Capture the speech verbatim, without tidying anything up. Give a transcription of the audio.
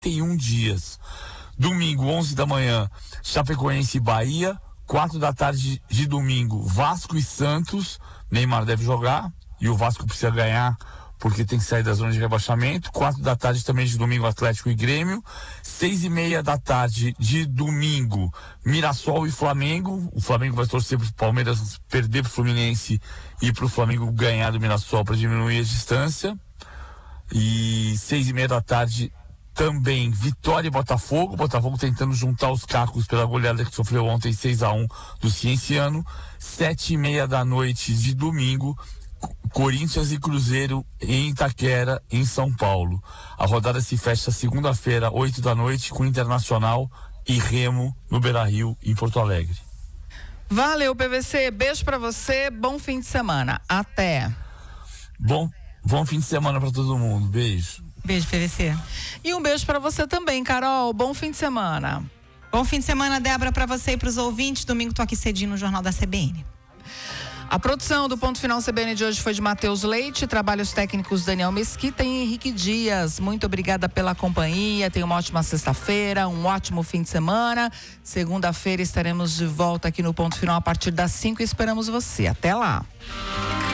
e um dias. Domingo, onze da manhã, Chapecoense e Bahia. quatro da tarde de domingo, Vasco e Santos. Neymar deve jogar e o Vasco precisa ganhar porque tem que sair da zona de rebaixamento. Quatro da tarde também de domingo, Atlético e Grêmio. Seis e meia da tarde de domingo, Mirassol e Flamengo. O Flamengo vai torcer para o Palmeiras perder para o Fluminense e para o Flamengo ganhar do Mirassol para diminuir a distância. E seis e meia da tarde também Vitória e Botafogo. Botafogo tentando juntar os cacos pela goleada que sofreu ontem, seis a um do Cienciano. Sete e meia da noite de domingo, Corinthians e Cruzeiro em Itaquera, em São Paulo. A rodada se fecha segunda-feira, oito da noite, com Internacional e Remo no Beira-Rio, em Porto Alegre. Valeu, P V C. Beijo pra você. Bom fim de semana. Até. Bom, bom fim de semana pra todo mundo. Beijo. Beijo, P V C. E um beijo pra você também, Carol. Bom fim de semana. Bom fim de semana, Débora, pra você e pros ouvintes. Domingo tô aqui cedinho no Jornal da C B N. A produção do Ponto Final C B N de hoje foi de Matheus Leite, trabalhos técnicos Daniel Mesquita e Henrique Dias. Muito obrigada pela companhia, tenha uma ótima sexta-feira, um ótimo fim de semana. Segunda-feira estaremos de volta aqui no Ponto Final a partir das cinco e esperamos você. Até lá.